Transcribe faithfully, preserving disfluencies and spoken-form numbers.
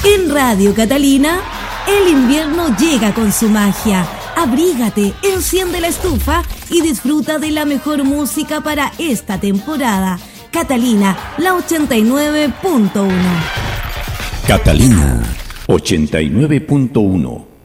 En Radio Catalina, el invierno llega con su magia. Abrígate, enciende la estufa y disfruta de la mejor música para esta temporada. Catalina, la ochenta y nueve punto uno. Catalina, ochenta y nueve punto uno.